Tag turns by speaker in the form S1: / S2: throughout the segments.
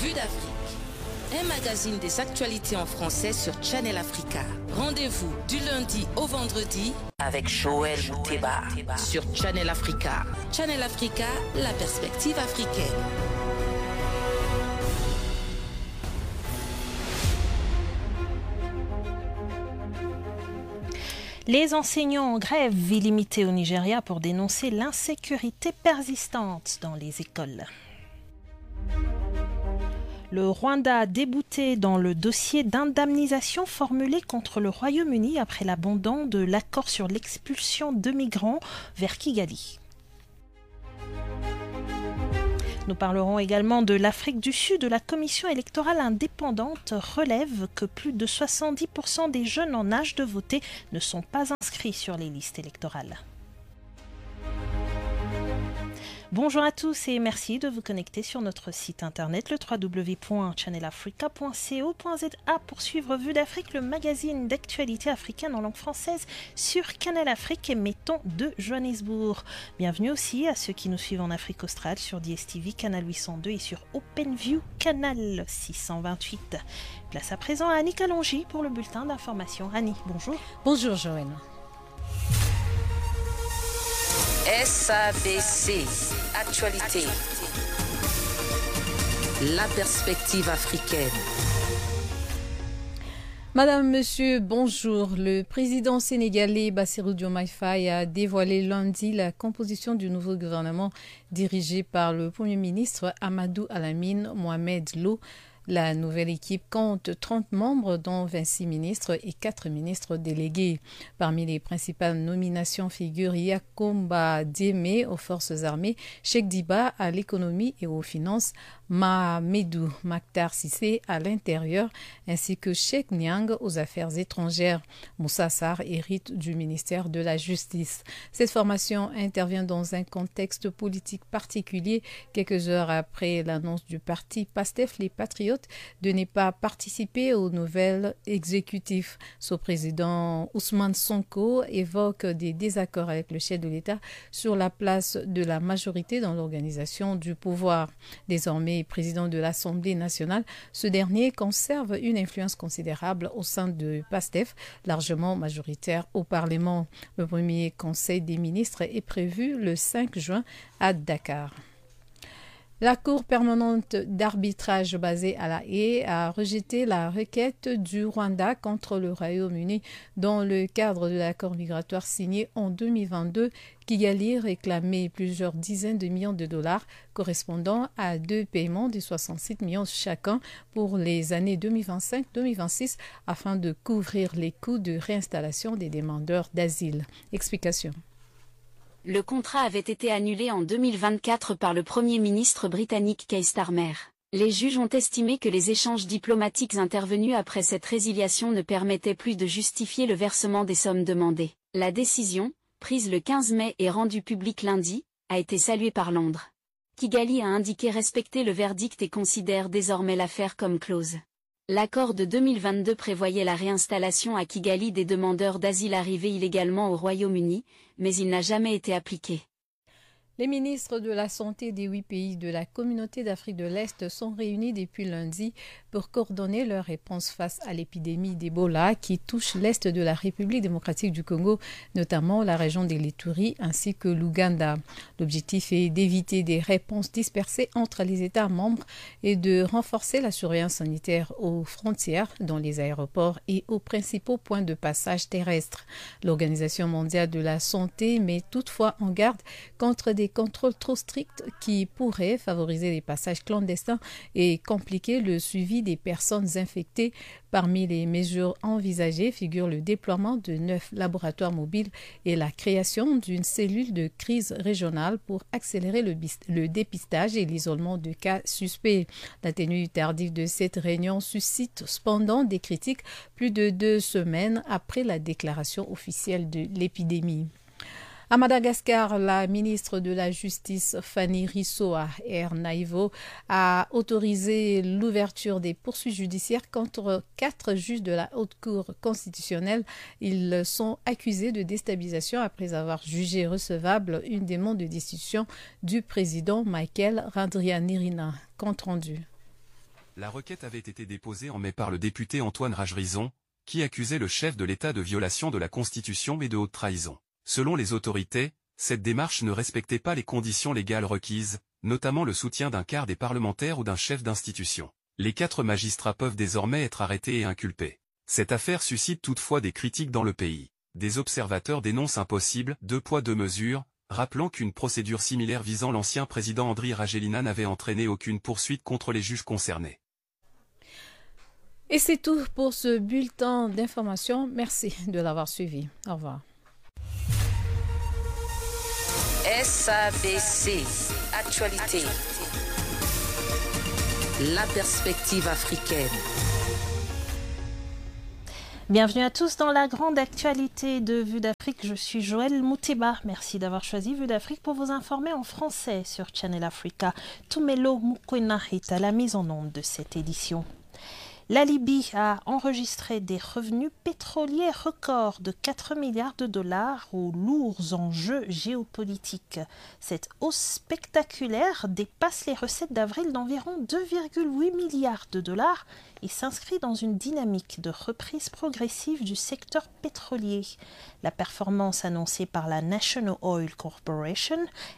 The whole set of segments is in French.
S1: Vue d'Afrique, un magazine des actualités en français sur Channel Africa. Rendez-vous du lundi au vendredi avec Joël Mouteba sur Channel Africa. Channel Africa, la perspective africaine.
S2: Les enseignants en grève illimitée au Nigeria pour dénoncer l'insécurité persistante dans les écoles. Le Rwanda débouté dans le dossier d'indemnisation formulé contre le Royaume-Uni après l'abandon de l'accord sur l'expulsion de migrants vers Kigali. Nous parlerons également de l'Afrique du Sud. La commission électorale indépendante relève que plus de 70% des jeunes en âge de voter ne sont pas inscrits sur les listes électorales. Bonjour à tous et merci de vous connecter sur notre site internet le www.channelafrica.co.za pour suivre Vue d'Afrique, le magazine d'actualité africaine en langue française sur Canal Afrique émettant de Johannesburg. Bienvenue aussi à ceux qui nous suivent en Afrique australe sur DSTV Canal 802 et sur OpenView Canal 628. Place à présent à Annie Kalonji pour le bulletin d'information. Annie, bonjour.
S3: Bonjour Joël.
S1: SABC, actualité. La perspective africaine.
S3: Madame, Monsieur, bonjour. Le président sénégalais Bassirou Diomaye Faye a dévoilé lundi la composition du nouveau gouvernement dirigé par le Premier ministre Amadou Alamine Mohamed Lo. La nouvelle équipe compte 30 membres, dont 26 ministres et 4 ministres délégués. Parmi les principales nominations figurent Yacoumba Diémé aux forces armées, Cheikh Diba à l'économie et aux finances, Mahamedou Maktar Sissé à l'intérieur, ainsi que Cheikh Niang aux affaires étrangères. Moussa Sarr hérite du ministère de la Justice. Cette formation intervient dans un contexte politique particulier, quelques heures après l'annonce du parti PASTEF, les Patriotes, de ne pas participer au nouvel exécutif. Son président Ousmane Sonko évoque des désaccords avec le chef de l'État sur la place de la majorité dans l'organisation du pouvoir. Désormais président de l'Assemblée nationale, ce dernier conserve une influence considérable au sein de PASTEF, largement majoritaire au Parlement. Le premier conseil des ministres est prévu le 5 juin à Dakar. La Cour permanente d'arbitrage basée à La Haye a rejeté la requête du Rwanda contre le Royaume-Uni dans le cadre de l'accord migratoire signé en 2022. Kigali réclamait plusieurs dizaines de millions de dollars correspondant à 2 paiements de 67 millions chacun pour les années 2025-2026 afin de couvrir les coûts de réinstallation des demandeurs d'asile. Explication.
S4: Le contrat avait été annulé en 2024 par le Premier ministre britannique Keir Starmer. Les juges ont estimé que les échanges diplomatiques intervenus après cette résiliation ne permettaient plus de justifier le versement des sommes demandées. La décision, prise le 15 mai et rendue publique lundi, a été saluée par Londres. Kigali a indiqué respecter le verdict et considère désormais l'affaire comme close. L'accord de 2022 prévoyait la réinstallation à Kigali des demandeurs d'asile arrivés illégalement au Royaume-Uni, mais il n'a jamais été appliqué.
S3: Les ministres de la Santé des 8 pays de la Communauté d'Afrique de l'Est sont réunis depuis lundi pour coordonner leur réponse face à l'épidémie d'Ebola qui touche l'Est de la République démocratique du Congo, notamment la région des Ituri ainsi que l'Ouganda. L'objectif est d'éviter des réponses dispersées entre les États membres et de renforcer la surveillance sanitaire aux frontières, dans les aéroports et aux principaux points de passage terrestres. L'Organisation mondiale de la santé met toutefois en garde contre des contrôles trop stricts qui pourraient favoriser les passages clandestins et compliquer le suivi des personnes infectées. Parmi les mesures envisagées figure le déploiement de 9 laboratoires mobiles et la création d'une cellule de crise régionale pour accélérer le dépistage et l'isolement de cas suspects. La tenue tardive de cette réunion suscite cependant des critiques plus de 2 semaines après la déclaration officielle de l'épidémie. À Madagascar, la ministre de la Justice Fanny Rizzoa Naïvo a autorisé l'ouverture des poursuites judiciaires contre 4 juges de la Haute Cour constitutionnelle. Ils sont accusés de déstabilisation après avoir jugé recevable une demande de destitution du président Michael Randrianirina. Compte rendu.
S5: La requête avait été déposée en mai par le député Antoine Ragerison, qui accusait le chef de l'État de violation de la Constitution et de haute trahison. Selon les autorités, cette démarche ne respectait pas les conditions légales requises, notamment le soutien d'un quart des parlementaires ou d'un chef d'institution. Les 4 magistrats peuvent désormais être arrêtés et inculpés. Cette affaire suscite toutefois des critiques dans le pays. Des observateurs dénoncent un possible « 2 poids 2 mesures », rappelant qu'une procédure similaire visant l'ancien président Andry Rajoelina n'avait entraîné aucune poursuite contre les juges concernés.
S3: Et c'est tout pour ce bulletin d'information. Merci de l'avoir suivi. Au revoir.
S1: SABC, actualité. La perspective africaine.
S2: Bienvenue à tous dans la grande actualité de Vue d'Afrique. Je suis Joël Mouteba. Merci d'avoir choisi Vue d'Afrique pour vous informer en français sur Channel Africa. Tumelo Mukwena est à la mise en onde de cette édition. La Libye a enregistré des revenus pétroliers records de 4 milliards de dollars aux lourds enjeux géopolitiques. Cette hausse spectaculaire dépasse les recettes d'avril d'environ 2,8 milliards de dollars et s'inscrit dans une dynamique de reprise progressive du secteur pétrolier. La performance annoncée par la National Oil Corporation,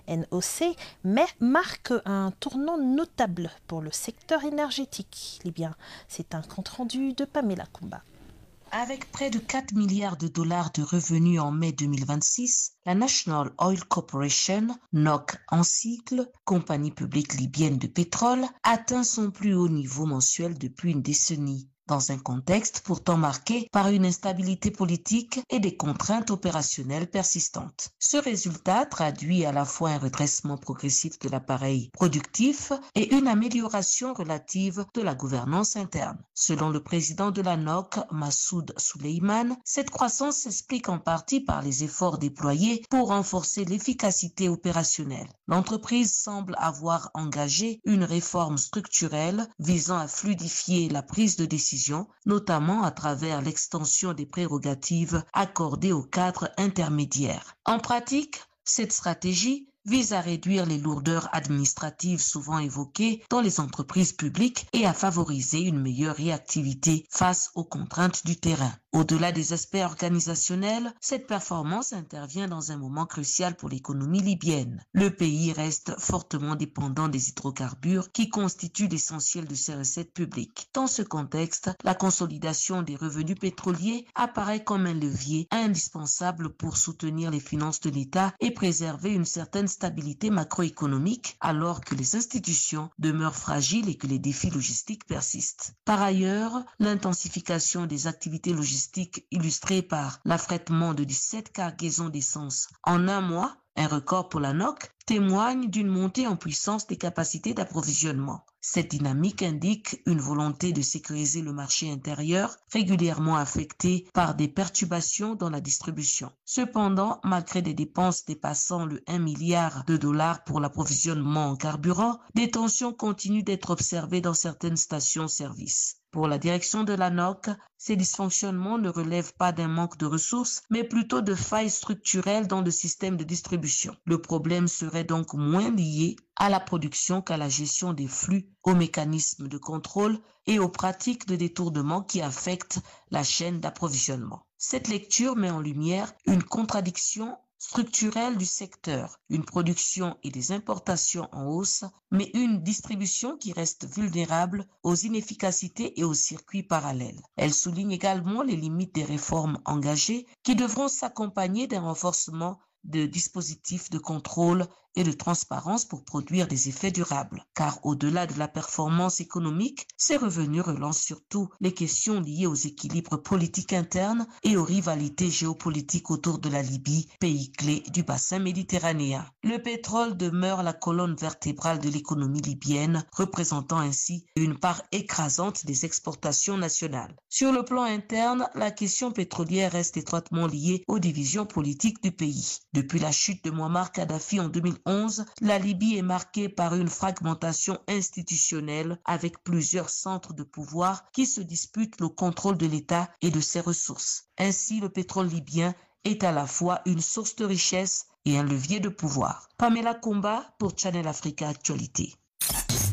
S2: NOC, marque un tournant notable pour le secteur énergétique libyen. C'est un compte-rendu de Pamela Kumba.
S6: Avec près de 4 milliards de dollars de revenus en mai 2026, la National Oil Corporation, NOC en sigle, compagnie publique libyenne de pétrole, atteint son plus haut niveau mensuel depuis une décennie. Dans un contexte pourtant marqué par une instabilité politique et des contraintes opérationnelles persistantes. Ce résultat traduit à la fois un redressement progressif de l'appareil productif et une amélioration relative de la gouvernance interne. Selon le président de la NOC, Massoud Suleiman, cette croissance s'explique en partie par les efforts déployés pour renforcer l'efficacité opérationnelle. L'entreprise semble avoir engagé une réforme structurelle visant à fluidifier la prise de décision, notamment à travers l'extension des prérogatives accordées aux cadres intermédiaires. En pratique, cette stratégie vise à réduire les lourdeurs administratives souvent évoquées dans les entreprises publiques et à favoriser une meilleure réactivité face aux contraintes du terrain. Au-delà des aspects organisationnels, cette performance intervient dans un moment crucial pour l'économie libyenne. Le pays reste fortement dépendant des hydrocarbures qui constituent l'essentiel de ses recettes publiques. Dans ce contexte, la consolidation des revenus pétroliers apparaît comme un levier indispensable pour soutenir les finances de l'État et préserver une certaine stabilité macroéconomique alors que les institutions demeurent fragiles et que les défis logistiques persistent. Par ailleurs, l'intensification des activités logistiques illustrée par l'affrètement de 17 cargaisons d'essence en un mois, un record pour la NOC, témoigne d'une montée en puissance des capacités d'approvisionnement. Cette dynamique indique une volonté de sécuriser le marché intérieur, régulièrement affecté par des perturbations dans la distribution. Cependant, malgré des dépenses dépassant le 1 milliard de dollars pour l'approvisionnement en carburant, des tensions continuent d'être observées dans certaines stations-service. Pour la direction de la NOC, ces dysfonctionnements ne relèvent pas d'un manque de ressources, mais plutôt de failles structurelles dans le système de distribution. Le problème serait donc moins lié à la production qu'à la gestion des flux, aux mécanismes de contrôle et aux pratiques de détournement qui affectent la chaîne d'approvisionnement. Cette lecture met en lumière une contradiction structurelle du secteur, une production et des importations en hausse, mais une distribution qui reste vulnérable aux inefficacités et aux circuits parallèles. Elle souligne également les limites des réformes engagées qui devront s'accompagner d'un renforcement de dispositifs de contrôle et de transparence pour produire des effets durables. Car au-delà de la performance économique, ces revenus relancent surtout les questions liées aux équilibres politiques internes et aux rivalités géopolitiques autour de la Libye, pays clé du bassin méditerranéen. Le pétrole demeure la colonne vertébrale de l'économie libyenne, représentant ainsi une part écrasante des exportations nationales. Sur le plan interne, la question pétrolière reste étroitement liée aux divisions politiques du pays. Depuis la chute de Muammar Kadhafi en 2011, la Libye est marquée par une fragmentation institutionnelle avec plusieurs centres de pouvoir qui se disputent le contrôle de l'État et de ses ressources. Ainsi, le pétrole libyen est à la fois une source de richesse et un levier de pouvoir. Pamela Kumba pour Channel Africa Actualité.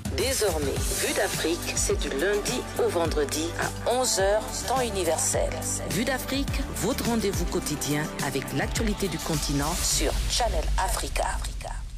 S1: Désormais, Vue d'Afrique, c'est du lundi au vendredi à 11h, temps universel. Vue d'Afrique, votre rendez-vous quotidien avec l'actualité du continent sur Channel Africa.